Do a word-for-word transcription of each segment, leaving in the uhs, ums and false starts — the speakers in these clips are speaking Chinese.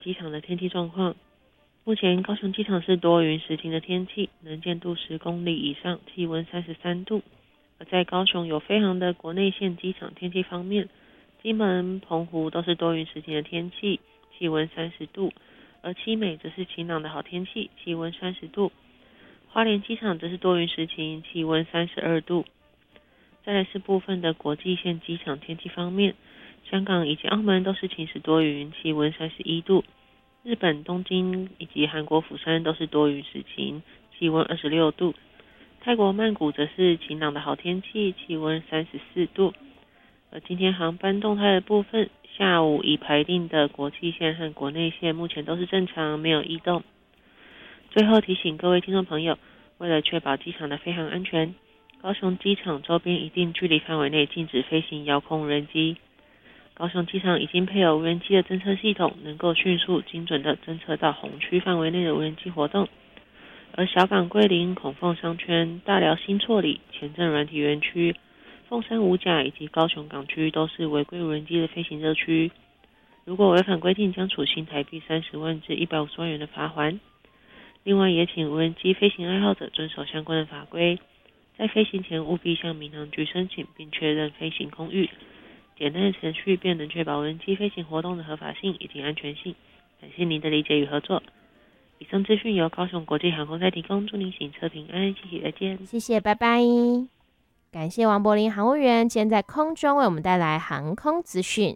机场的天气状况。目前高雄机场是多云时晴的天气，能见度十公里以上，气温三十三度。而在高雄有飞航的国内线机场天气方面，金门、澎湖都是多云时晴的天气，气温三十度。而七美则是晴朗的好天气，气温三十度。花莲机场则是多云时晴，气温三十二度。再来是部分的国际线机场天气方面，香港以及澳门都是晴时多云，气温三十一度。日本东京以及韩国釜山都是多云时晴，气温二十六度。泰国曼谷则是晴朗的好天气，气温三十四度。而今天航班动态的部分，下午已排定的国际线和国内线目前都是正常，没有异动。最后提醒各位听众朋友，为了确保机场的飞航安全，高雄机场周边一定距离范围内禁止飞行遥控无人机。高雄机场已经配有无人机的侦测系统，能够迅速精准地侦测到红区范围内的无人机活动。而小港桂林、孔凤商圈、大寮新厝里、前镇软体园区、凤山五甲以及高雄港区都是违规无人机的飞行热区。如果违反规定，将处新台币三十万至一百五十万元的罚锾。另外，也请无人机飞行爱好者遵守相关的法规，在飞行前务必向民航局申请并确认飞行空域。简单的程序便能确保无人机飞行活动的合法性以及安全性。感谢您的理解与合作。以上资讯由高雄国际航空在提供，祝您行车平安，谢谢，再见。 谢谢，拜拜。感谢王柏林航务员今天在空中为我们带来航空资讯。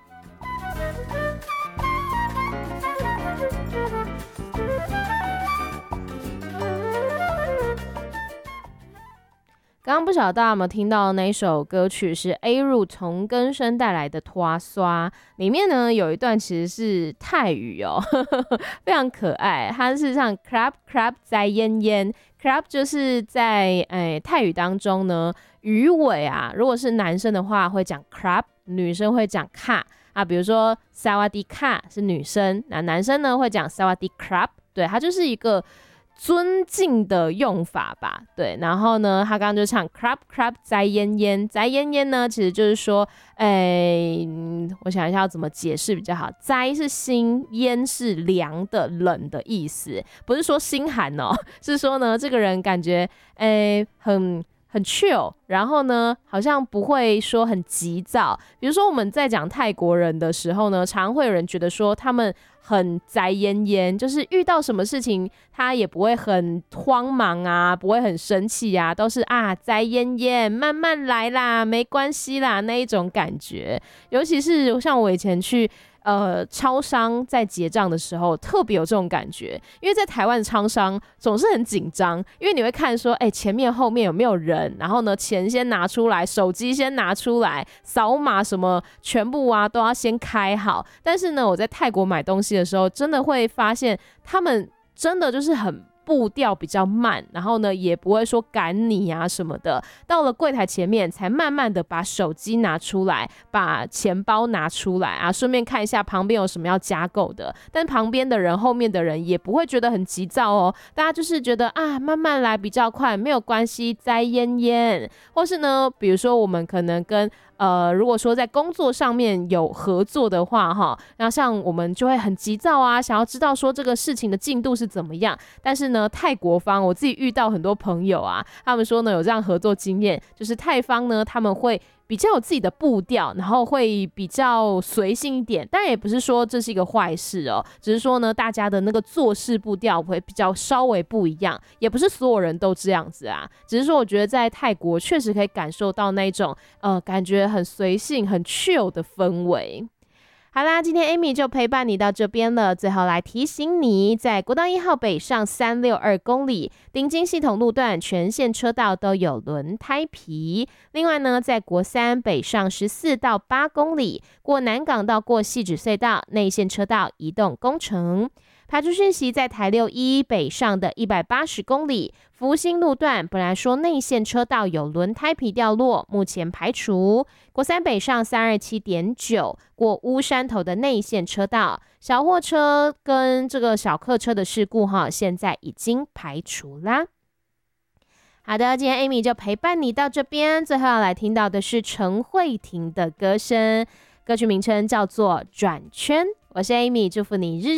刚刚不晓得大家有没有听到那一首歌曲是 A 入童根生带来的拖刷，里面呢有一段其实是泰语哦，呵呵呵，非常可爱。它是唱 crab crab 在烟烟 crab 就是在诶泰语当中呢，鱼尾啊，如果是男生的话会讲 crab， 女生会讲卡啊，比如说萨瓦迪卡是女生，那男生呢会讲萨瓦迪 crab， 对，它就是一个尊敬的用法吧，对，然后呢，他刚刚就唱 crab crab 在烟烟，在烟烟呢，其实就是说，哎、嗯，我想一下要怎么解释比较好。在是心，烟是凉的、冷的意思，不是说心寒哦，是说呢，这个人感觉，哎，很。很 chill， 然后呢，好像不会说很急躁。比如说我们在讲泰国人的时候呢，常会有人觉得说他们很宅焉焉，就是遇到什么事情他也不会很慌忙啊，不会很生气啊，都是啊宅焉焉，慢慢来啦，没关系啦那一种感觉。尤其是像我以前去。呃，超商在结账的时候特别有这种感觉，因为在台湾的超商总是很紧张，因为你会看说，哎、欸，前面后面有没有人，然后呢，钱先拿出来，手机先拿出来，扫码什么全部啊都要先开好。但是呢，我在泰国买东西的时候，真的会发现他们真的就是很。步调比较慢，然后呢也不会说赶你啊什么的，到了柜台前面才慢慢的把手机拿出来，把钱包拿出来啊，顺便看一下旁边有什么要加购的，但旁边的人后面的人也不会觉得很急躁哦，大家就是觉得啊慢慢来比较快，没有关系，再咽咽。或是呢比如说我们可能跟呃，如果说在工作上面有合作的话哈，那像我们就会很急躁啊，想要知道说这个事情的进度是怎么样。但是呢，泰国方我自己遇到很多朋友啊，他们说呢有这样合作经验，就是泰方呢他们会比较有自己的步调，然后会比较随性一点。当然也不是说这是一个坏事哦，只是说呢大家的那个做事步调会比较稍微不一样，也不是所有人都这样子啊。只是说我觉得在泰国确实可以感受到那种呃感觉很随性、很 chill 的氛围。好啦，今天 Amy 就陪伴你到这边了。最后来提醒你，在国道一号北上三百六十二公里，顶金系统路段全线车道都有轮胎皮。另外呢，在国三北上十四到八公里，过南港到过汐止隧道内线车道移动工程。排除讯息，在台六一北上的一百八十公里，福兴路段本来说内线车道有轮胎皮掉落，目前排除。国三北上三二七点九，过乌山头的内线车道，小货车跟这个小客车的事故哈，现在已经排除啦。好的，今天 Amy 就陪伴你到这边，最后要来听到的是陈慧婷的歌声，歌曲名称叫做《转圈》。我是 Amy， 祝福你日